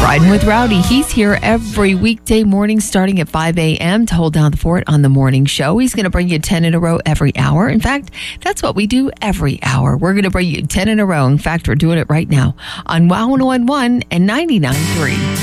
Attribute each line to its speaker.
Speaker 1: Riding with Rowdy. He's here every weekday morning starting at 5 a.m. to hold down the fort on the morning show. He's going to bring you 10 in a row every hour. In fact, that's what we do every hour. We're going to bring you 10 in a row. In fact, we're doing it right now on Wow 101 and 99.3.